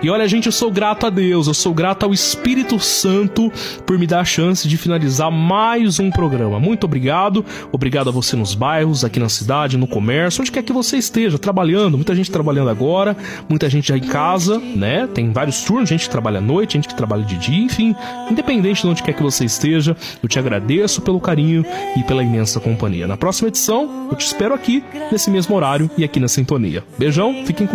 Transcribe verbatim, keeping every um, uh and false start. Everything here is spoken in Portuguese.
E olha, gente, eu sou grato a Deus, eu sou grato ao Espírito Santo por me dar a chance de finalizar mais um programa. Muito obrigado. Obrigado a você nos bairros, aqui na cidade, no comércio, onde quer que você esteja trabalhando. Muita gente trabalhando agora, muita gente já em casa, né? Tem vários turnos, gente que trabalha à noite, gente que trabalha de dia, enfim. Independente de onde quer que você esteja, eu te agradeço pelo carinho e pela imensa companhia. Na próxima edição, eu te espero aqui, nesse mesmo horário e aqui na sintonia. Beijão, fiquem com